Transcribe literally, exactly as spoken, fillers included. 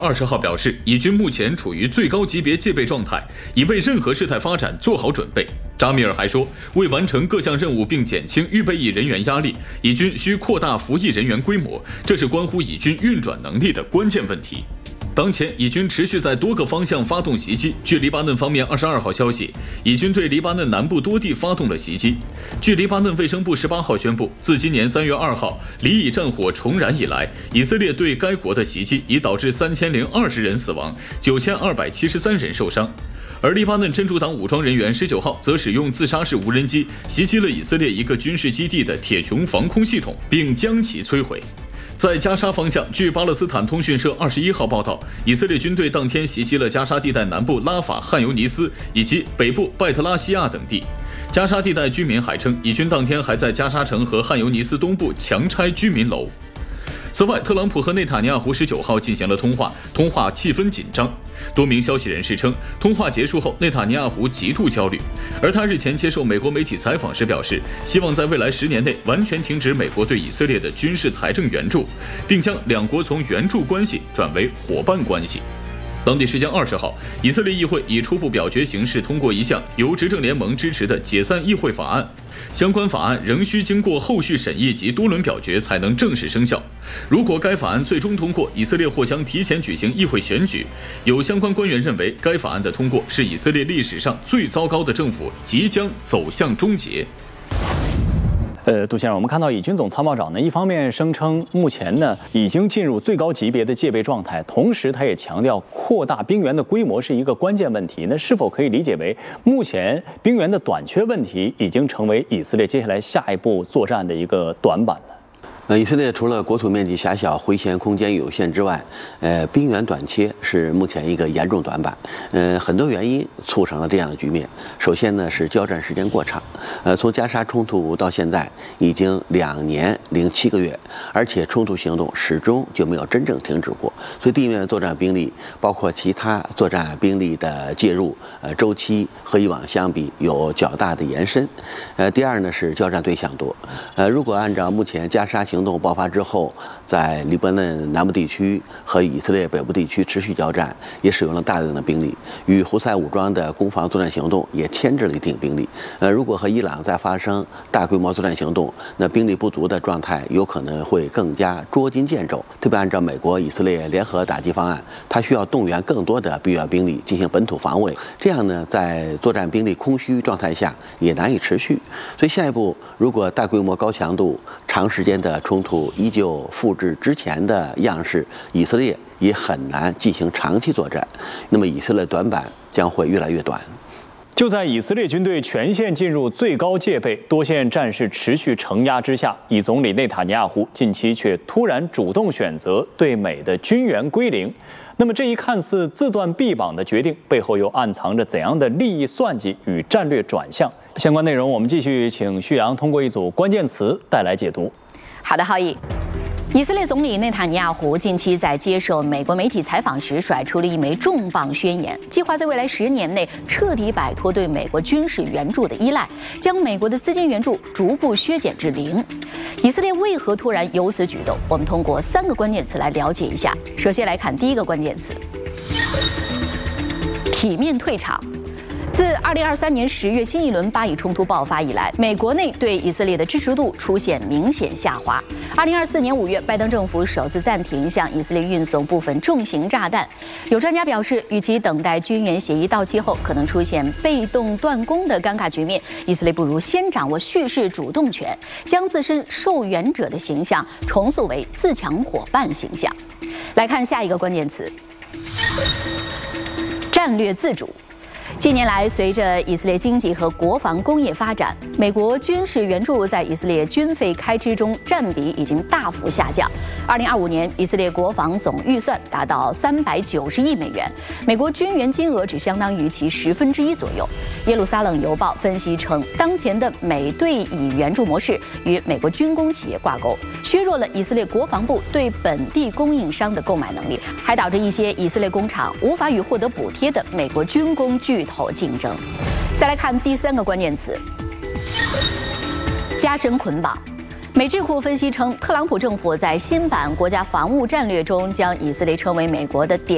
二十号表示，以军目前处于最高级别戒备状态，已为任何事态发展做好准备。扎米尔还说，为完成各项任务并减轻预备役人员压力，以军需扩大服役人员规模，这是关乎以军运转能力的关键问题。当前，以军持续在多个方向发动袭击。据黎巴嫩方面二十二号消息，以军对黎巴嫩南部多地发动了袭击。据黎巴嫩卫生部十八号宣布，自今年三月二号黎以战火重燃以来，以色列对该国的袭击已导致三千零二十人死亡，九千二百七十三人受伤。而黎巴嫩真主党武装人员十九号则使用自杀式无人机袭击了以色列一个军事基地的铁穹防空系统，并将其摧毁。在加沙方向，据巴勒斯坦通讯社二十一号报道，以色列军队当天袭击了加沙地带南部拉法、汗尤尼斯以及北部拜特拉西亚等地。加沙地带居民还称，以军当天还在加沙城和汗尤尼斯东部强拆居民楼。此外，特朗普和内塔尼亚胡十九号进行了通话，通话气氛紧张。多名消息人士称，通话结束后，内塔尼亚胡极度焦虑，而他日前接受美国媒体采访时表示，希望在未来十年内完全停止美国对以色列的军事财政援助，并将两国从援助关系转为伙伴关系。当地时间二十号，以色列议会以初步表决形式通过一项由执政联盟支持的解散议会法案，相关法案仍需经过后续审议及多轮表决才能正式生效。如果该法案最终通过，以色列或将提前举行议会选举。有相关官员认为，该法案的通过是以色列历史上最糟糕的政府即将走向终结。 呃，杜先生，我们看到以军总参谋长呢，一方面声称目前呢已经进入最高级别的戒备状态，同时他也强调扩大兵员的规模是一个关键问题。那是否可以理解为，目前兵员的短缺问题已经成为以色列接下来下一步作战的一个短板呢？ 呃，以色列除了国土面积狭小、回旋空间有限之外，呃，兵员短缺是目前一个严重短板。呃，很多原因促成了这样的局面。首先呢是交战时间过长，呃，从加沙冲突到现在已经两年零七个月，而且冲突行动始终就没有真正停止过，所以地面作战兵力包括其他作战兵力的介入，呃，周期和以往相比有较大的延伸。呃，第二呢是交战对象多，呃，如果按照目前加沙行动爆发之后，在黎巴嫩南部地区和以色列北部地区持续交战，也使用了大量的兵力，与胡塞武装的攻防作战行动也牵制了一定兵力。呃，如果和伊朗再发生大规模作战行动，那兵力不足的状态有可能会更加捉襟见肘。特别按照美国以色列联合打击方案，它需要动员更多的必要兵力进行本土防卫，这样呢，在作战兵力空虚状态下也难以持续。所以下一步，如果大规模、高强度、长时间的冲突依旧复制之前的样式，以色列也很难进行长期作战，那么以色列短板将会越来越短。 就在以色列军队全线进入最高戒备、多线战事持续承压之下，以总理内塔尼亚胡近期却突然主动选择对美的军援归零。那么这一看似自断臂膀的决定，背后又暗藏着怎样的利益算计与战略转向？相关内容我们继续请旭阳通过一组关键词带来解读。 好的，浩毅。以色列总理内塔尼亚胡近期在接受美国媒体采访时，甩出了一枚重磅宣言，计划在未来十年内彻底摆脱对美国军事援助的依赖，将美国的资金援助逐步削减至零。以色列为何突然有此举动？我们通过三个关键词来了解一下。首先来看第一个关键词：体面退场。自二零二三年十月新一轮巴以冲突爆发以来，美国内对以色列的支持度出现明显下滑。二零二四年五月，拜登政府首次暂停向以色列运送部分重型炸弹。有专家表示，与其等待军援协议到期后可能出现被动断供的尴尬局面，以色列不如先掌握叙事主动权，将自身受援者的形象重塑为自强伙伴形象。来看下一个关键词：战略自主。近年来，随着以色列经济和国防工业发展，美国军事援助在以色列军费开支中占比已经大幅下降。二零二五年，以色列国防总预算达到三百九十亿美元，美国军援金额只相当于其十分之一左右。耶路撒冷邮报分析称，当前的美对以援助模式与美国军工企业挂钩，削弱了以色列国防部对本地供应商的购买能力，还导致一些以色列工厂无法与获得补贴的美国军工巨头竞争。再来看第三个关键词：加深捆绑。美智库分析称，特朗普政府在新版国家防务战略中将以色列称为美国的典